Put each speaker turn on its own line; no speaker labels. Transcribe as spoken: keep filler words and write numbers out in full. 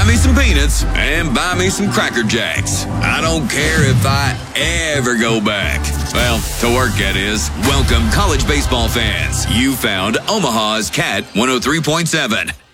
me some peanuts and buy me some Cracker Jacks. I don't care if I ever go back. Well, to work, that is. Welcome, college baseball fans. You found Omaha's Cat one oh three point seven.